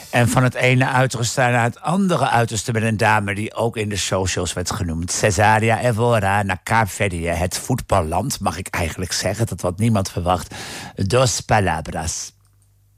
En van het ene uiterste naar het andere uiterste met een dame die ook in de socials werd genoemd. Cesaria Evora naar Kaapverdië, het voetballand, mag ik eigenlijk zeggen. Dat had niemand verwacht. Dos palabras.